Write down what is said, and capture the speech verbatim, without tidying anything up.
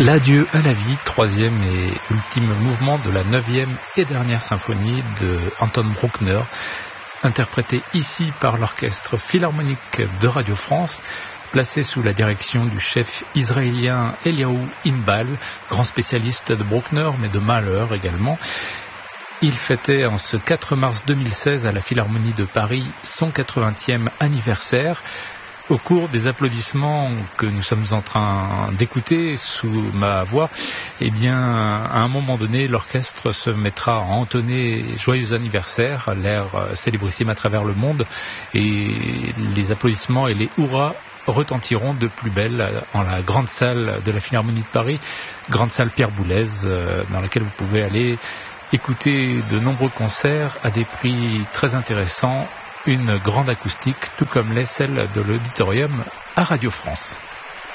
L'adieu à la vie, troisième et ultime mouvement de la neuvième et dernière symphonie de Anton Bruckner, interprété ici par l'orchestre philharmonique de Radio France, placé sous la direction du chef israélien Eliyahu Inbal, grand spécialiste de Bruckner mais de Mahler également. Il fêtait en ce quatre mars deux mille seize à la Philharmonie de Paris son quatre-vingtième anniversaire. Au cours des applaudissements que nous sommes en train d'écouter sous ma voix, eh bien, à un moment donné, l'orchestre se mettra à entonner Joyeux anniversaire, l'air célébrissime à travers le monde, et les applaudissements et les hurrahs retentiront de plus belle en la grande salle de la Philharmonie de Paris, grande salle Pierre Boulez, dans laquelle vous pouvez aller écouter de nombreux concerts à des prix très intéressants, une grande acoustique, tout comme l'est celle de l'auditorium à Radio France.